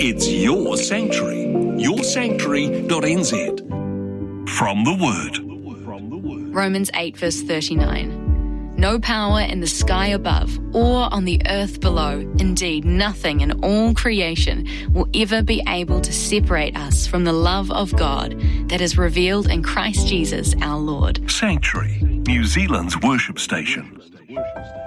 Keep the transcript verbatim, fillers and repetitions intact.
It's your sanctuary. your sanctuary dot n z. From the Word. Romans eight verse thirty-nine. No power in the sky above or on the earth below, indeed nothing in all creation, will ever be able to separate us from the love of God that is revealed in Christ Jesus our Lord. Sanctuary, New Zealand's worship station.